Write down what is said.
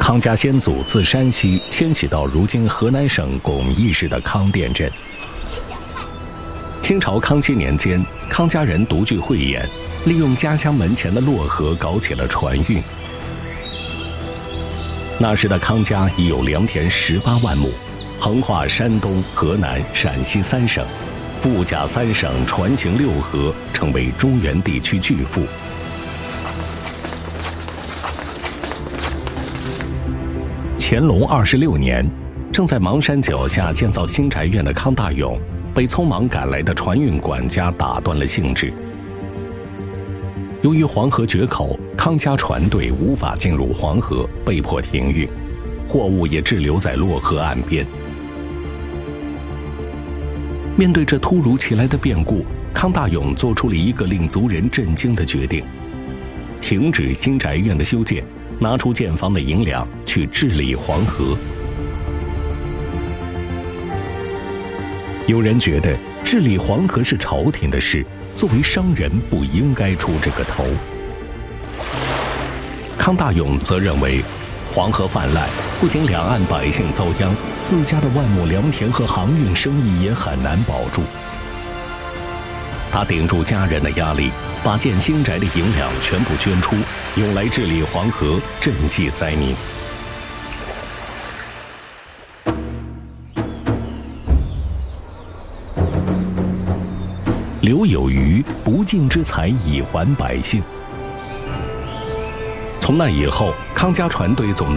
康家先祖自山西迁徙到如今河南省巩义市的康店镇。清朝康熙年间，康家人独具慧眼，利用家乡门前的洛河搞起了船运。那时的康家已有良田18万亩，横跨山东、河南、陕西3省，富甲3省，船行6河，成为中原地区巨富。乾隆26年，正在邙山脚下建造新宅院的康大勇，被匆忙赶来的船运管家打断了兴致。由于黄河决口，康家船队无法进入黄河，被迫停运，货物也滞留在洛河岸边。面对这突如其来的变故，康大勇做出了一个令族人震惊的决定：停止新宅院的修建，拿出建房的银两去治理黄河。有人觉得治理黄河是朝廷的事，作为商人不应该出这个头。康大勇则认为，黄河泛滥，不仅两岸百姓遭殃，自家的万亩良田和航运生意也很难保住。他顶住家人的压力，把建新宅的银两全部捐出，用来治理黄河，赈济灾民。留有余，不尽之财以还百姓。从那以后，康家船队总能